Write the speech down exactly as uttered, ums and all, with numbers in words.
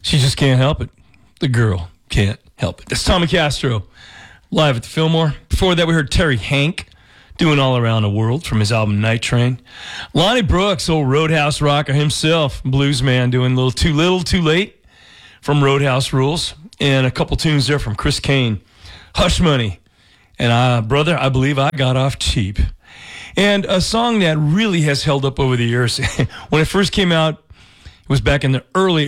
She just can't help it. The girl can't help it. That's Tommy Castro, live at the Fillmore. Before that, we heard Terry Hank doing All Around the World from his album Night Train. Lonnie Brooks, old Roadhouse rocker himself, blues man, doing a little Too Little, Too Late from Roadhouse Rules. And a couple tunes there from Chris Kane, Hush Money. And uh, brother, I believe I got off cheap. And a song that really has held up over the years. When it first came out, it was back in the early